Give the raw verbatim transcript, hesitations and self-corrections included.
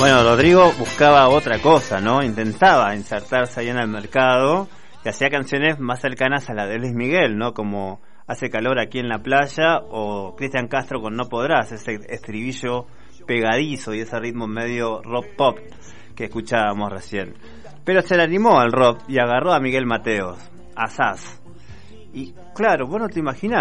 Bueno, Rodrigo buscaba otra cosa, ¿no? Intentaba insertarse ahí en el mercado y hacía canciones más cercanas a la de Luis Miguel, ¿no? Como Hace calor aquí en la playa o Cristian Castro con No podrás, ese estribillo pegadizo y ese ritmo medio rock pop que escuchábamos recién. Pero se le animó al rock y agarró a Miguel Mateos, Asaz. Y claro, vos no te imaginás